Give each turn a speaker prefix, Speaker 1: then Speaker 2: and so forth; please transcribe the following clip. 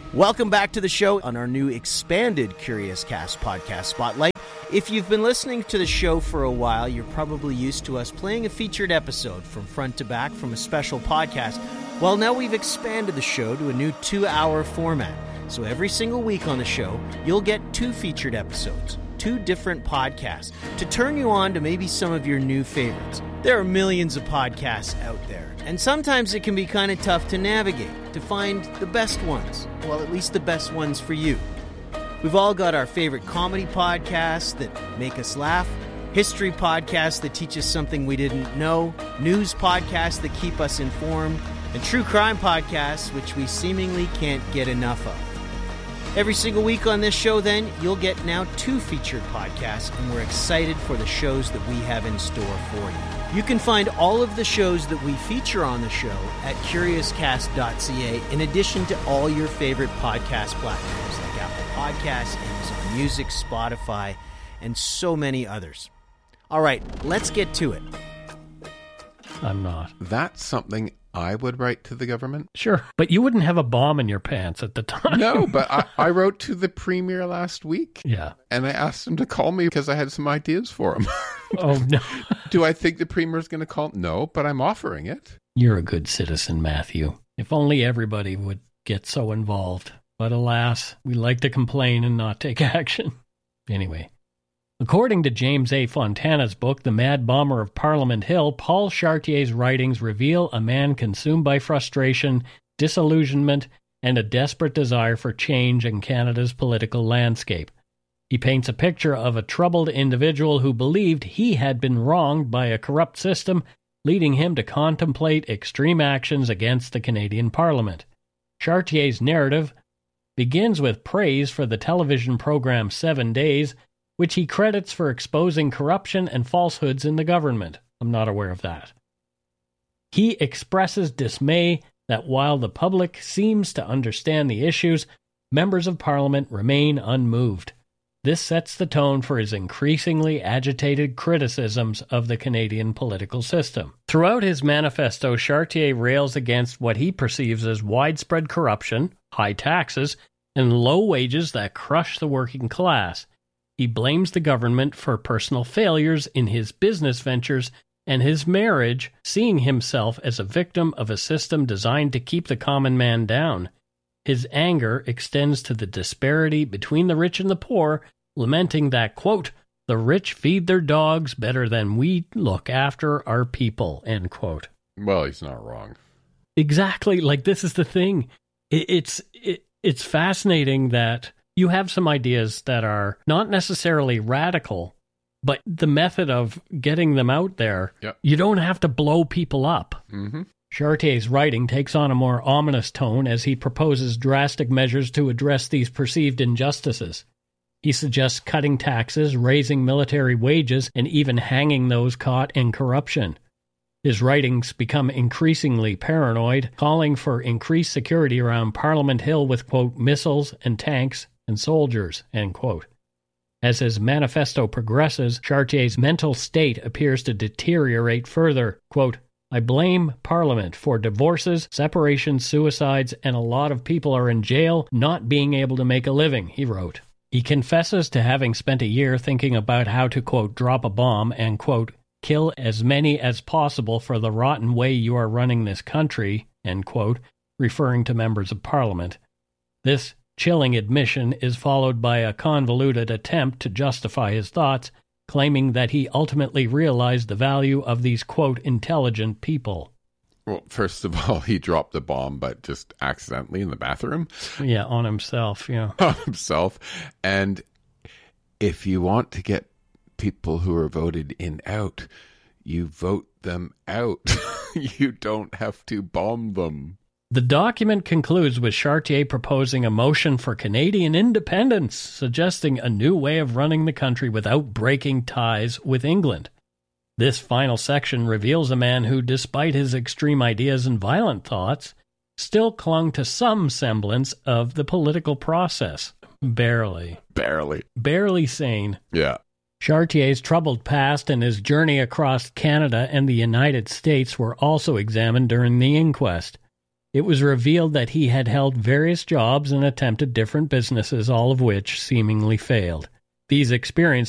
Speaker 1: Welcome back to the show on our new expanded Curious Cast podcast spotlight. If you've been listening to the show for a while, you're probably used to us playing a featured episode from front to back from a special podcast. Well, now we've expanded the show to a new 2-hour format. So every single week on the show, you'll get 2 featured episodes, 2 different podcasts, to turn you on to maybe some of your new favorites. There are millions of podcasts out there, and sometimes it can be kind of tough to navigate, to find the best ones. Well, at least the best ones for you. We've all got our favorite comedy podcasts that make us laugh, history podcasts that teach us something we didn't know, news podcasts that keep us informed, and true crime podcasts which we seemingly can't get enough of. Every single week on this show, then, you'll get now 2 featured podcasts, and we're excited for the shows that we have in store for you. You can find all of the shows that we feature on the show at CuriousCast.ca, in addition to all your favorite podcast platforms like Apple Podcasts, Amazon Music, Spotify, and so many others. All right, let's get to it.
Speaker 2: I'm not.
Speaker 3: That's something I would write to the government.
Speaker 2: Sure, but you wouldn't have a bomb in your pants at the time.
Speaker 3: No, but I wrote to the premier last week.
Speaker 2: Yeah.
Speaker 3: And I asked him to call me because I had some ideas for him.
Speaker 2: Oh, no.
Speaker 3: Do I think the premier's going to call? No, but I'm offering it.
Speaker 2: You're a good citizen, Matthew. If only everybody would get so involved. But alas, we like to complain and not take action. Anyway. According to James A. Fontana's book, The Mad Bomber of Parliament Hill, Paul Chartier's writings reveal a man consumed by frustration, disillusionment, and a desperate desire for change in Canada's political landscape. He paints a picture of a troubled individual who believed he had been wronged by a corrupt system, leading him to contemplate extreme actions against the Canadian Parliament. Chartier's narrative begins with praise for the television program 7 Days, which he credits for exposing corruption and falsehoods in the government. I'm not aware of that. He expresses dismay that while the public seems to understand the issues, members of Parliament remain unmoved. This sets the tone for his increasingly agitated criticisms of the Canadian political system. Throughout his manifesto, Chartier rails against what he perceives as widespread corruption, high taxes, and low wages that crush the working class. He blames the government for personal failures in his business ventures and his marriage, seeing himself as a victim of a system designed to keep the common man down. His anger extends to the disparity between the rich and the poor, lamenting that, quote, "the rich feed their dogs better than we look after our people," end quote.
Speaker 3: Well, he's not wrong.
Speaker 2: Exactly. Like, this is the thing. It's fascinating that you have some ideas that are not necessarily radical, but the method of getting them out there,
Speaker 3: Yep.
Speaker 2: You don't have to blow people up.
Speaker 3: Mm-hmm.
Speaker 2: Chartier's writing takes on a more ominous tone as he proposes drastic measures to address these perceived injustices. He suggests cutting taxes, raising military wages, and even hanging those caught in corruption. His writings become increasingly paranoid, calling for increased security around Parliament Hill with, quote, "missiles and tanks and soldiers," end quote. As his manifesto progresses, Chartier's mental state appears to deteriorate further. Quote, "I blame Parliament for divorces, separations, suicides, and a lot of people are in jail not being able to make a living," he wrote. He confesses to having spent a year thinking about how to, quote, "drop a bomb and, quote, kill as many as possible for the rotten way you are running this country," end quote, referring to members of Parliament. This chilling admission is followed by a convoluted attempt to justify his thoughts, claiming that he ultimately realized the value of these, quote, "intelligent people."
Speaker 3: Well, first of all, he dropped the bomb, but just accidentally in the bathroom.
Speaker 2: Yeah, on himself, yeah.
Speaker 3: On himself. And if you want to get people who are voted in out, you vote them out. You don't have to bomb them.
Speaker 2: The document concludes with Chartier proposing a motion for Canadian independence, suggesting a new way of running the country without breaking ties with England. This final section reveals a man who, despite his extreme ideas and violent thoughts, still clung to some semblance of the political process. Barely. Barely sane.
Speaker 3: Yeah.
Speaker 2: Chartier's troubled past and his journey across Canada and the United States were also examined during the inquest. It was revealed that he had held various jobs and attempted different businesses, all of which seemingly failed. These experiences